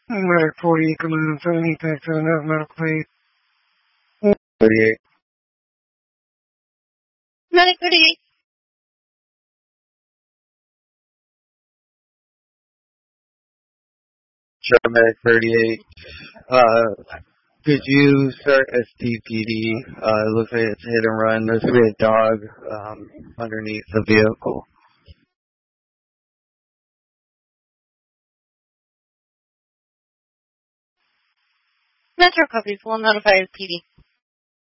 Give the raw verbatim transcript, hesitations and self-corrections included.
Medic forty, Command seventy, back to the medical aid. thirty-eight. Medic thirty-eight. Sure, Medic thirty-eight. Uh, could you start S T P D? Uh, it looks like it's hit and run. There's really a dog um, underneath the vehicle. Metro copies. We'll notify S P D.